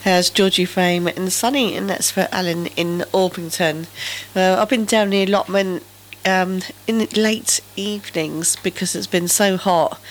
How's Georgie Frame and sunny, and that's for Alan in Orpington. I've been down the allotment in late evenings because it's been so hot,